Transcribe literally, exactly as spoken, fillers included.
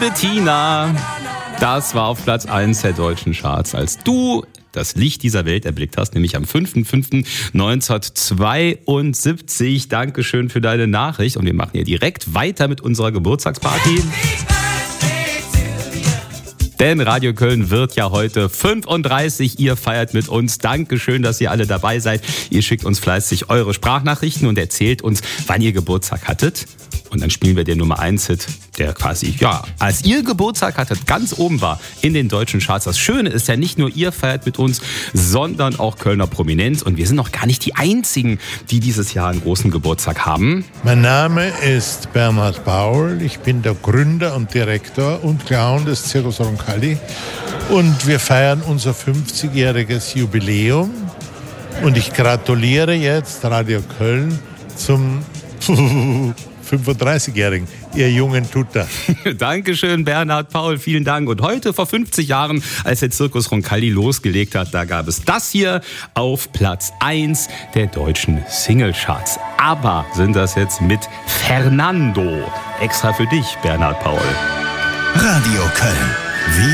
Bettina, das war auf Platz eins der deutschen Charts, als du das Licht dieser Welt erblickt hast, nämlich am fünfter fünfter neunzehnhundertzweiundsiebzig. Dankeschön für deine Nachricht und wir machen hier direkt weiter mit unserer Geburtstagsparty. Denn Radio Köln wird ja heute fünfunddreißig. Ihr feiert mit uns. Dankeschön, dass ihr alle dabei seid. Ihr schickt uns fleißig eure Sprachnachrichten und erzählt uns, wann ihr Geburtstag hattet. Und dann spielen wir den Nummer eins Hit, der quasi, ja, als ihr Geburtstag hattet, ganz oben war in den deutschen Charts. Das Schöne ist ja, nicht nur ihr feiert mit uns, sondern auch Kölner Prominenz. Und wir sind noch gar nicht die Einzigen, die dieses Jahr einen großen Geburtstag haben. Mein Name ist Bernhard Paul. Ich bin der Gründer und Direktor und Clown des Circus Roncalli. Und wir feiern unser fünfzigjähriges Jubiläum. Und ich gratuliere jetzt Radio Köln zum fünfunddreißigjährigen. Ihr jungen Tutter. Dankeschön, Bernhard Paul, vielen Dank. Und heute vor fünfzig Jahren, als der Circus Roncalli losgelegt hat, da gab es das hier auf Platz eins der deutschen Singlecharts. Aber sind das jetzt mit Fernando? Extra für dich, Bernhard Paul. Radio Köln. Wie